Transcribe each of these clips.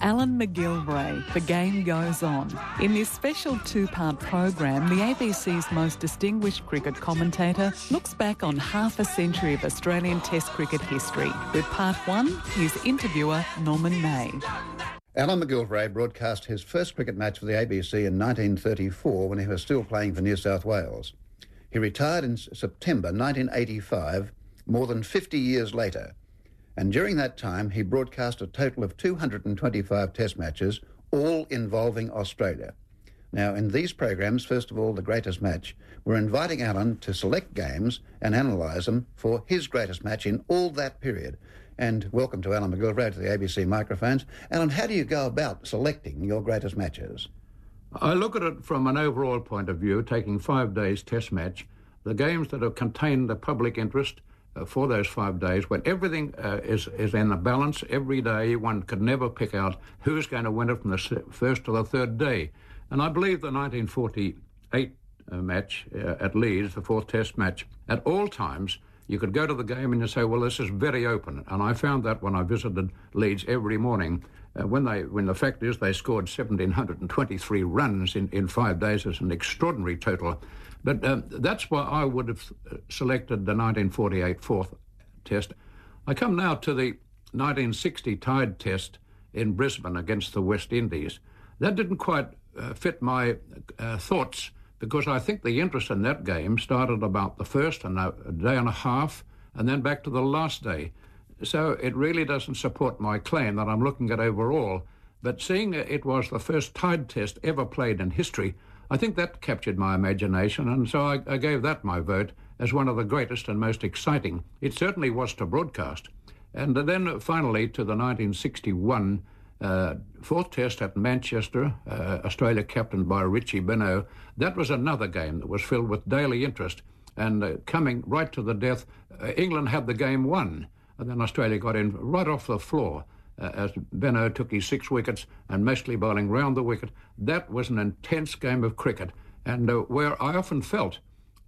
Alan McGilvray, The Game Goes On. In this special two-part program, the ABC's most distinguished cricket commentator looks back on half a century of Australian Test cricket history. With part one, his interviewer, Norman May. Alan McGilvray broadcast his first cricket match for the ABC in 1934 when he was still playing for New South Wales. He retired in September 1985, more than 50 years later. And during that time, he broadcast a total of 225 Test matches, all involving Australia. Now, in these programs, first of all, The Greatest Match, we're inviting Alan to select games and analyse them for his greatest match in all that period. And welcome to Alan McGilvray to the ABC microphones. Alan, how do you go about selecting your greatest matches? I look at it from an overall point of view, taking 5 days Test match, the games that have contained the public interest for those 5 days, when everything is in a balance every day. One could never pick out who's going to win it from the first to the third day. And I believe the 1948 match at Leeds, the fourth Test match, at all times, you could go to the game and you say, well, this is very open. And I found that when I visited Leeds every morning, when the fact is they scored 1,723 runs in 5 days. It's an extraordinary total. But that's why I would have selected the 1948 fourth Test. I come now to the 1960 tied Test in Brisbane against the West Indies. That didn't quite fit my thoughts, because I think the interest in that game started about the first and a day and a half, and then back to the last day. So it really doesn't support my claim that I'm looking at overall. But seeing it was the first tied Test ever played in history, I think that captured my imagination, and so I gave that my vote as one of the greatest and most exciting. It certainly was to broadcast. And then finally to the 1961 fourth Test at Manchester, Australia captained by Richie Benaud. That was another game that was filled with daily interest, and coming right to the death, England had the game won, and then Australia got in right off the floor. As Benaud took his 6 wickets and mostly bowling round the wicket. That was an intense game of cricket, and where I often felt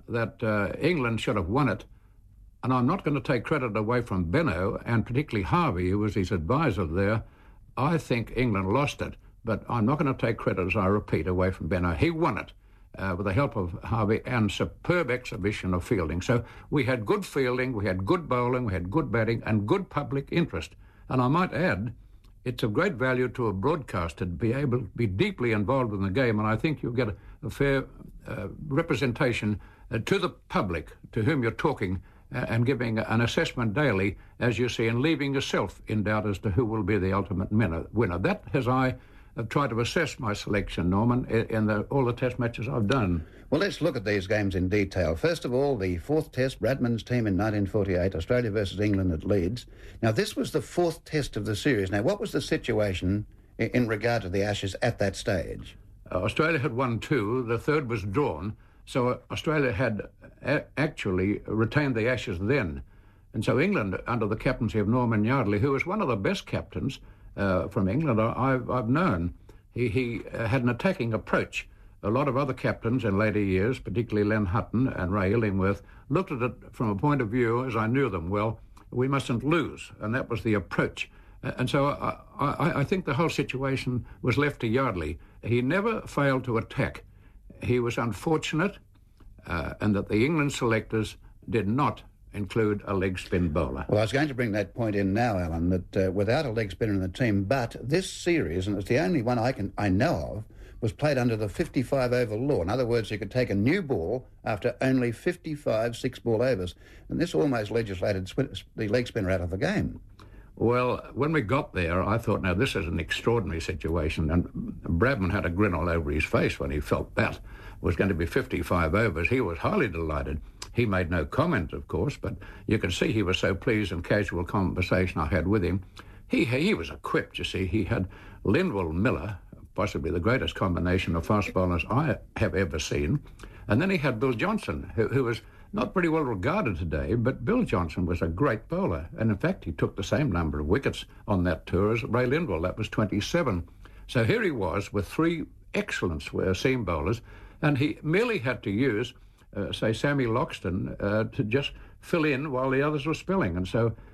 that England should have won it, and I'm not going to take credit away from Benaud, and particularly Harvey, who was his advisor there. I think England lost it, but I'm not going to take credit, as I repeat, away from Benaud. He won it with the help of Harvey and superb exhibition of fielding. So we had good fielding, we had good bowling, we had good batting, and good public interest. And I might add, it's of great value to a broadcaster to be able to be deeply involved in the game, and I think you'll get a fair representation to the public to whom you're talking, and giving an assessment daily, as you see, and leaving yourself in doubt as to who will be the ultimate winner. That has I have tried to assess my selection, Norman, in all the Test matches I've done. Well, let's look at these games in detail. First of all, the fourth Test, Bradman's team in 1948, Australia versus England at Leeds. Now, this was the fourth Test of the series. Now, what was the situation in regard to the Ashes at that stage? Australia had won 2, the third was drawn, so Australia had actually retained the Ashes then. And so England, under the captaincy of Norman Yardley, who was one of the best captains from England I've known, he had an attacking approach. A lot of other captains in later years, particularly Len Hutton and Ray Illingworth, looked at it from a point of view, as I knew them well, we mustn't lose, and that was the approach. And so I think the whole situation was left to Yardley. He never failed to attack. He was unfortunate, and that the England selectors did not include a leg spin bowler. Well, I was going to bring that point in now, Alan, that without a leg spinner in the team, but this series, and it's the only one I know of, was played under the 55-over law. In other words, you could take a new ball after only 55 six-ball overs. And this almost legislated the leg spinner out of the game. Well, when we got there, I thought, now, this is an extraordinary situation. And Bradman had a grin all over his face when he felt that was going to be 55 overs. He was highly delighted. He made no comment, of course, but you can see he was so pleased in casual conversation I had with him. He was equipped, you see. He had Linville Miller, possibly the greatest combination of fast bowlers I have ever seen. And then he had Bill Johnson, who was not very well regarded today, but Bill Johnson was a great bowler. And in fact, he took the same number of wickets on that tour as Ray Linville. That was 27. So here he was with 3 excellent seam bowlers, and he merely had to use, say, Sammy Loxton to just fill in while the others were spilling. And so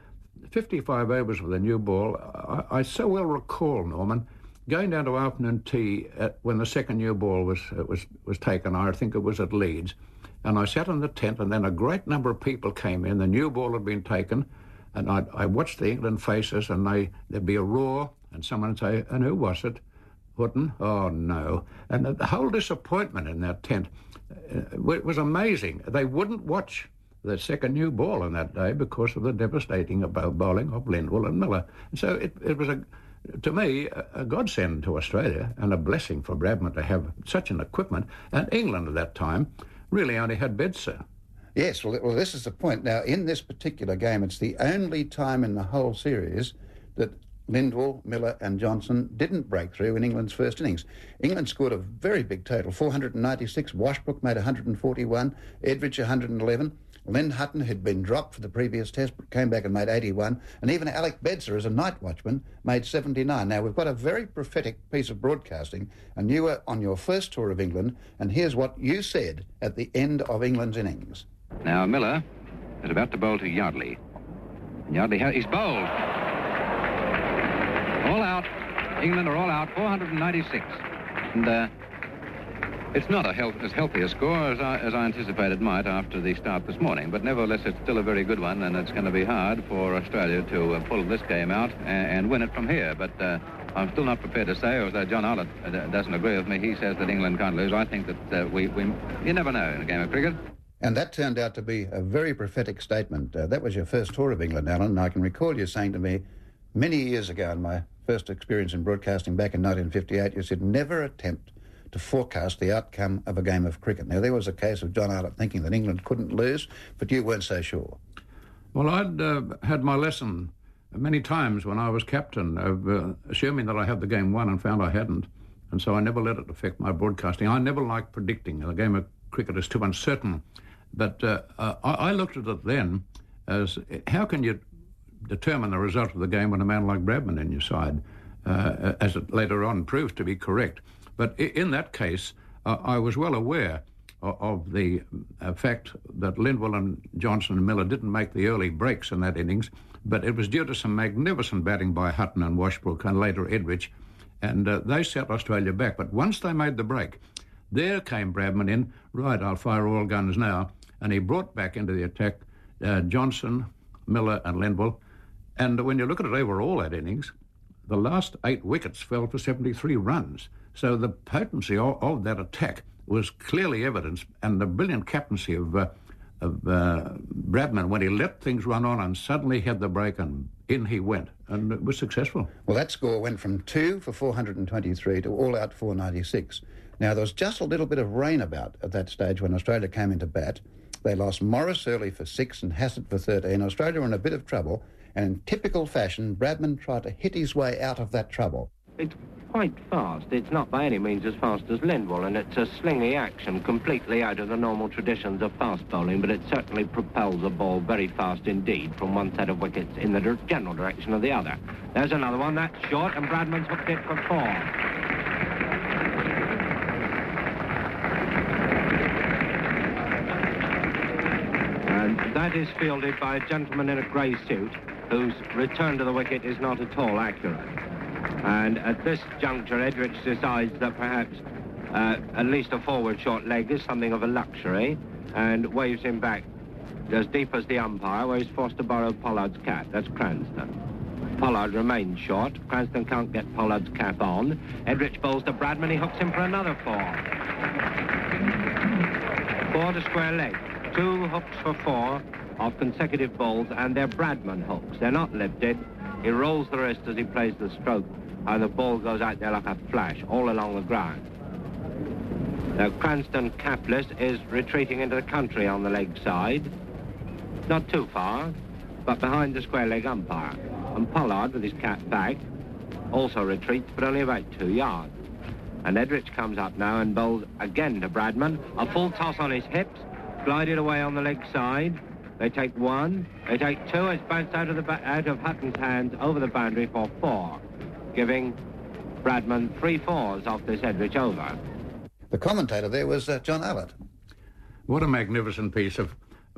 55 overs with a new ball. I so well recall, Norman, going down to afternoon tea when the second new ball was taken. I think it was at Leeds. And I sat in the tent, and then a great number of people came in. The new ball had been taken, and I watched the England faces, and there'd be a roar, and someone would say, "And who was it? Hutton? Oh, no." And the whole disappointment in that tent was amazing. They wouldn't watch the second new ball on that day because of the devastating bowling of Lindwall and Miller. And so it was, to me, a godsend to Australia and a blessing for Bradman to have such an equipment. And England at that time really only had Bedser. Yes, well, this is the point. Now, in this particular game, it's the only time in the whole series that Lindwall, Miller and Johnson didn't break through in England's first innings. England scored a very big total, 496. Washbrook made 141, Edridge 111. Len Hutton, who'd been dropped for the previous test, came back and made 81. And even Alec Bedser, as a night watchman, made 79. Now, we've got a very prophetic piece of broadcasting, and you were on your first tour of England, and here's what you said at the end of England's innings. Now, Miller is about to bowl to Yardley. Yardley, he's bowled. All out. England are all out, 496. And it's not as healthy a score as I anticipated might after the start this morning, but nevertheless it's still a very good one, and it's going to be hard for Australia to pull this game out and win it from here. But I'm still not prepared to say, although John Arlott doesn't agree with me. He says that England can't lose. I think that you never know in a game of cricket. And that turned out to be a very prophetic statement. That was your first tour of England, Alan, and I can recall you saying to me many years ago in my first experience in broadcasting back in 1958, you said, never attempt to forecast the outcome of a game of cricket. Now, there was a case of John Arlott thinking that England couldn't lose, but you weren't so sure. Well, I'd had my lesson many times when I was captain of assuming that I had the game won and found I hadn't, and so I never let it affect my broadcasting. I never liked predicting. The game of cricket is too uncertain. But I looked at it then as, how can you determine the result of the game with a man like Bradman in your side, as it later on proved to be correct. But in that case, I was well aware of the fact that Lindwall and Johnson and Miller didn't make the early breaks in that innings, but it was due to some magnificent batting by Hutton and Washbrook and later Edridge, and they set Australia back. But once they made the break, there came Bradman in, right, I'll fire all guns now, and he brought back into the attack Johnson, Miller and Lindwall. And when you look at it overall, that innings, the last 8 wickets fell for 73 runs. So the potency of that attack was clearly evidenced, and the brilliant captaincy of Bradman when he let things run on and suddenly had the break and in he went, and it was successful. Well, that score went from 2 for 423 to all out 496. Now, there was just a little bit of rain about at that stage when Australia came into bat. They lost Morris early for 6 and Hassett for 13. Australia were in a bit of trouble, and in typical fashion, Bradman tried to hit his way out of that trouble. It's quite fast. It's not by any means as fast as Lindwall, and it's a slingy action, completely out of the normal traditions of fast bowling, but it certainly propels the ball very fast indeed from one set of wickets in the general direction of the other. There's another one, that's short, and Bradman's hooked it for 4. And that is fielded by a gentleman in a grey suit whose return to the wicket is not at all accurate. And at this juncture, Edridge decides that perhaps at least a forward short leg is something of a luxury, and waves him back as deep as the umpire, where he's forced to borrow Pollard's cap. That's Cranston. Pollard remains short. Cranston can't get Pollard's cap on. Edridge bowls to Bradman. He hooks him for another 4. 4 to square leg. 2 hooks for 4 of consecutive balls, and they're Bradman hooks. They're not lifted. He rolls the wrist as he plays the stroke, and the ball goes out there like a flash, all along the ground. Now, Cranston, capless, is retreating into the country on the leg side. Not too far, but behind the square leg umpire. And Pollard, with his cap back, also retreats, but only about 2 yards. And Edridge comes up now and bowls again to Bradman. A full toss on his hips, glided away on the leg side. They take 1, they take 2, it's bounced out of Hutton's hands over the boundary for 4, giving Bradman 3 fours off this Edridge over. The commentator there was John Arlott. What a magnificent piece of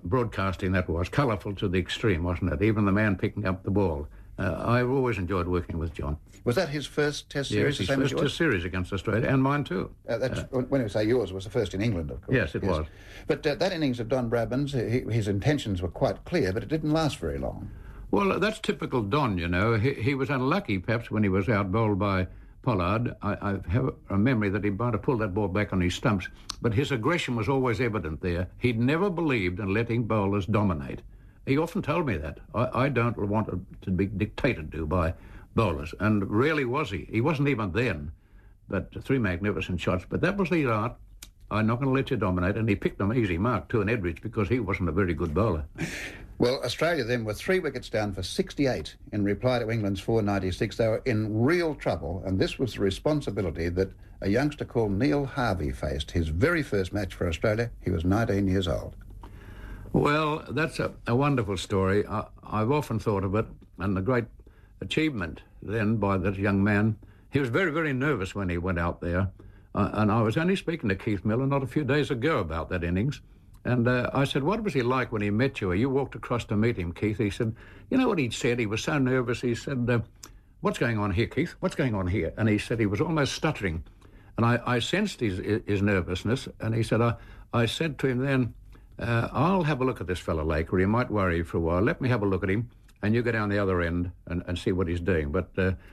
broadcasting that was. Colourful to the extreme, wasn't it? Even the man picking up the ball. I've always enjoyed working with John. Was that his first Test series? Yes, his first Test series against Australia, and mine too. When we say yours, was the first in England, of course. Yes, it was. But that innings of Don Bradman's, his intentions were quite clear, but it didn't last very long. Well, that's typical Don, you know. He was unlucky, perhaps, when he was out bowled by Pollard. I have a memory that he might have pulled that ball back on his stumps, but his aggression was always evident there. He'd never believed in letting bowlers dominate. He often told me that. I don't want to be dictated to by bowlers, and rarely was he. He wasn't even then, but 3 magnificent shots. But that was the art. I'm not going to let you dominate, and he picked an easy mark too in Edridge because he wasn't a very good bowler. Well, Australia then were 3 wickets down for 68 in reply to England's 496. They were in real trouble, and this was the responsibility that a youngster called Neil Harvey faced. His very first match for Australia, he was 19 years old. Well, that's a wonderful story. I've often thought of it, and the great achievement then by that young man. He was very, very nervous when he went out there, and I was only speaking to Keith Miller not a few days ago about that innings, and I said, what was he like when he met you? You walked across to meet him, Keith. He said, you know what he said? He was so nervous. He said, what's going on here, Keith? What's going on here? And he said he was almost stuttering, and I sensed his nervousness, and he said, I said to him then, I'll have a look at this fellow Laker. He might worry you for a while. Let me have a look at him, and you go down the other end and see what he's doing. But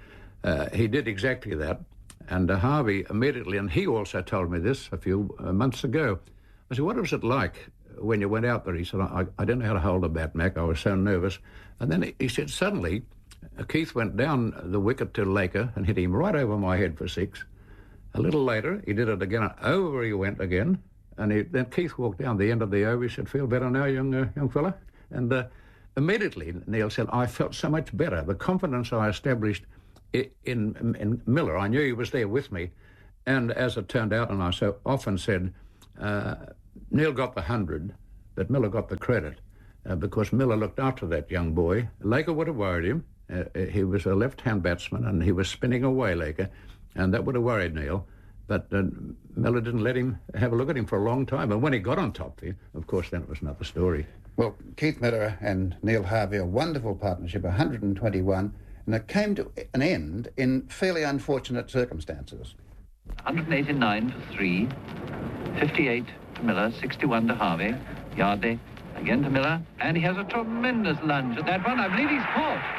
he did exactly that. And Harvey immediately, and he also told me this a few months ago. I said, what was it like when you went out there? He said, I didn't know how to hold a bat, Mac. I was so nervous. And then he said, suddenly, Keith went down the wicket to Laker and hit him right over my head for 6. A little later, he did it again, and over he went again. And then Keith walked down the end of the over. He said, feel better now, young fella? And immediately, Neil said, I felt so much better. The confidence I established in Miller, I knew he was there with me. And as it turned out, and I so often said, Neil got the 100, but Miller got the credit because Miller looked after that young boy. Laker would have worried him. He was a left-hand batsman, and he was spinning away, Laker, and that would have worried Neil. But Miller didn't let him have a look at him for a long time. And when he got on top there, of course, then it was another story. Well, Keith Miller and Neil Harvey, a wonderful partnership, 121, and it came to an end in fairly unfortunate circumstances. 189 for 3, 58 to Miller, 61 to Harvey. Yardley again to Miller, and he has a tremendous lunge at that one. I believe he's caught.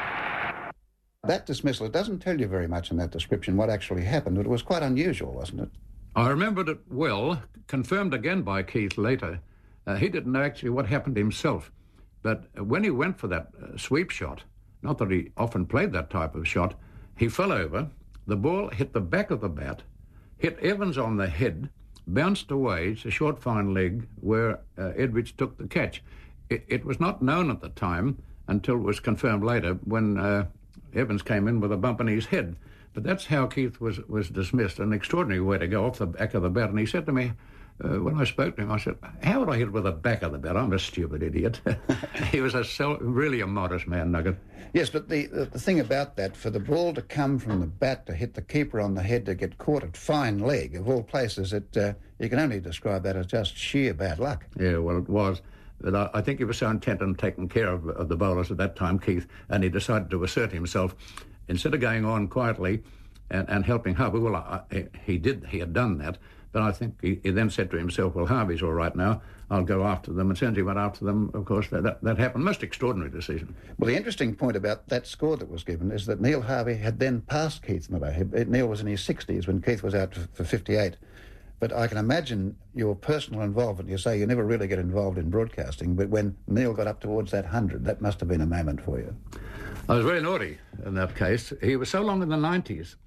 That dismissal, it doesn't tell you very much in that description what actually happened, but it was quite unusual, wasn't it? I remembered it well, confirmed again by Keith later. He didn't know actually what happened himself, but when he went for that sweep shot, not that he often played that type of shot, he fell over, the ball hit the back of the bat, hit Evans on the head, bounced away to short fine leg where Edridge took the catch. It was not known at the time until it was confirmed later when Evans came in with a bump in his head. But that's how Keith was dismissed, an extraordinary way to go off the back of the bat. And he said to me, when I spoke to him, I said, how would I hit with the back of the bat? I'm a stupid idiot. He was really a modest man, Nugget. Yes, but the thing about that, for the ball to come from the bat to hit the keeper on the head to get caught at fine leg, of all places, you can only describe that as just sheer bad luck. Yeah, well, it was. But I think he was so intent on taking care of the bowlers at that time, Keith, and he decided to assert himself. Instead of going on quietly and helping Harvey, well, he had done that, but I think he then said to himself, well, Harvey's all right now, I'll go after them. And as soon as he went after them, of course, that happened. Most extraordinary decision. Well, the interesting point about that score that was given is that Neil Harvey had then passed Keith Miller. Neil was in his 60s when Keith was out for 58. But I can imagine your personal involvement. You say you never really get involved in broadcasting, but when Neil got up towards that 100, that must have been a moment for you. I was very naughty in that case. He was so long in the 90s.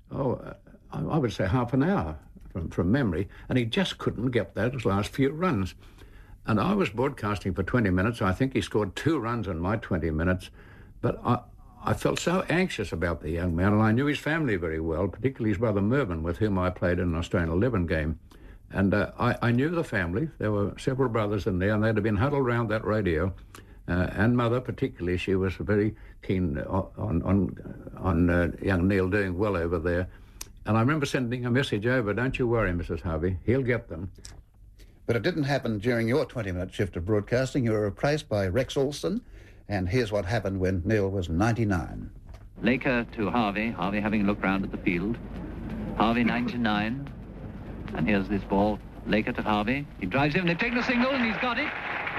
I would say half an hour from memory, and he just couldn't get those last few runs. And I was broadcasting for 20 minutes. I think he scored 2 runs in my 20 minutes, but I felt so anxious about the young man, and I knew his family very well, particularly his brother Mervyn, with whom I played in an Australian 11 game. And I knew the family. There were several brothers in there, and they'd have been huddled around that radio. And Mother, particularly, she was very keen on young Neil doing well over there. And I remember sending a message over, don't you worry, Mrs. Harvey, he'll get them. But it didn't happen during your 20-minute shift of broadcasting. You were replaced by Rex Olson, and here's what happened when Neil was 99. Laker to Harvey. Harvey having looked round at the field. Harvey 99. And here's this ball. Laker to Harvey. He drives in. They've taken a single and he's got it.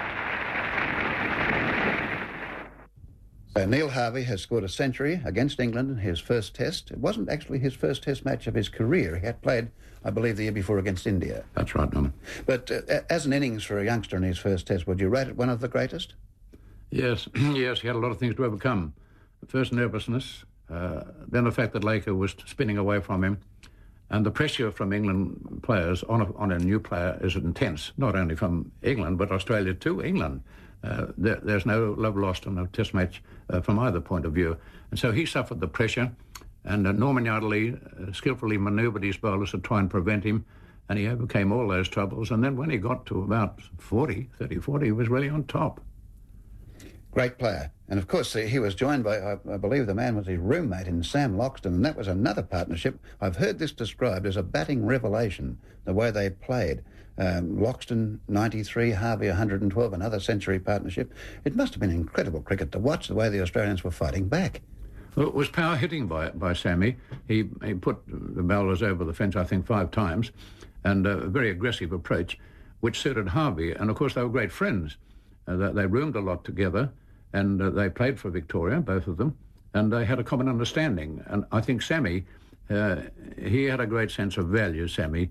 So Neil Harvey has scored a century against England in his first test. It wasn't actually his first test match of his career. He had played, I believe, the year before against India. That's right, Norman. But as an innings for a youngster in his first test, would you rate it one of the greatest? Yes, yes, he had a lot of things to overcome. First, nervousness, then the fact that Laker was spinning away from him, and the pressure from England players on a new player is intense, not only from England, but Australia to England. There's no love lost in a test match from either point of view. And so he suffered the pressure, and Norman Yardley skillfully manoeuvred his bowlers to try and prevent him, and he overcame all those troubles. And then when he got to about 40, he was really on top. Great player. And of course, he was joined by, I believe the man was his roommate in Sam Loxton, and that was another partnership. I've heard this described as a batting revelation, the way they played. Loxton 93, Harvey 112, another century partnership. It must have been incredible cricket to watch the way the Australians were fighting back. Well, it was power hitting by Sammy. He put the bowlers over the fence, I think, 5 times, and a very aggressive approach, which suited Harvey. And of course, they were great friends. They roomed a lot together, and they played for Victoria, both of them, and they had a common understanding. And I think Sammy, he had a great sense of value, Sammy.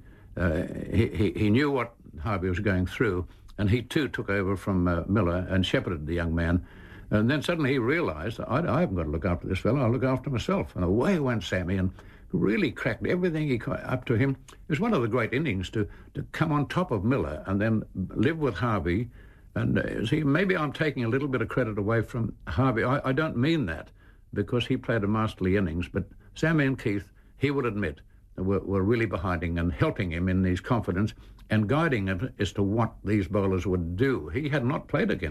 He knew what Harvey was going through, and he too took over from Miller and shepherded the young man. And then suddenly he realised, I haven't got to look after this fellow, I'll look after myself. And away went Sammy and really cracked everything he got up to him. It was one of the great innings to come on top of Miller and then live with Harvey. And see, maybe I'm taking a little bit of credit away from Harvey. I don't mean that, because he played a masterly innings, but Sammy and Keith, he would admit, were really behind him and helping him in his confidence and guiding him as to what these bowlers would do. He had not played against